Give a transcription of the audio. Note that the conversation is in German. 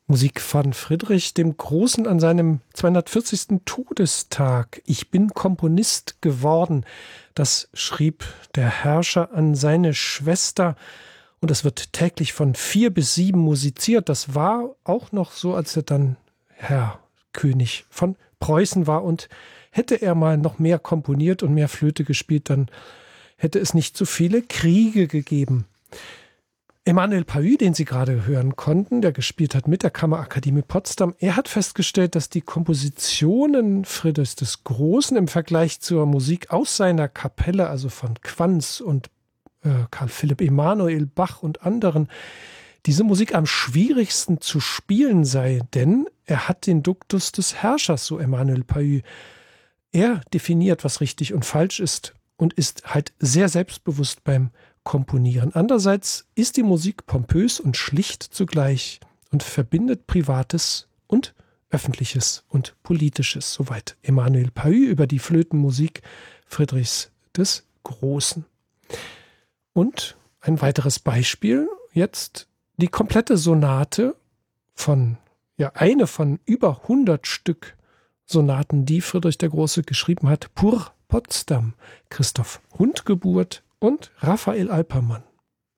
Musik von Friedrich dem Großen an seinem 240. Todestag. Ich bin Komponist geworden. Das schrieb der Herrscher an seine Schwester. Und es wird täglich von 4 bis 7 musiziert. Das war auch noch so, als er dann Herr König von Preußen war. Und hätte er mal noch mehr komponiert und mehr Flöte gespielt, dann hätte es nicht so viele Kriege gegeben. Emanuel Pahu, den Sie gerade hören konnten, der gespielt hat mit der Kammerakademie Potsdam, er hat festgestellt, dass die Kompositionen Friedrichs des Großen im Vergleich zur Musik aus seiner Kapelle, also von Quanz und Karl Philipp Emanuel Bach und anderen, diese Musik am schwierigsten zu spielen sei, denn er hat den Duktus des Herrschers, so Emanuel Pahu. Er definiert, was richtig und falsch ist und ist halt sehr selbstbewusst beim Komponieren. Andererseits ist die Musik pompös und schlicht zugleich und verbindet Privates und Öffentliches und Politisches. Soweit Emanuel Pahu über die Flötenmusik Friedrichs des Großen. Und ein weiteres Beispiel, jetzt die komplette Sonate von, eine von über 100 Stück Sonaten, die Friedrich der Große geschrieben hat, pour Potsdam, Christoph Hundgeburt und Raphael Alpermann.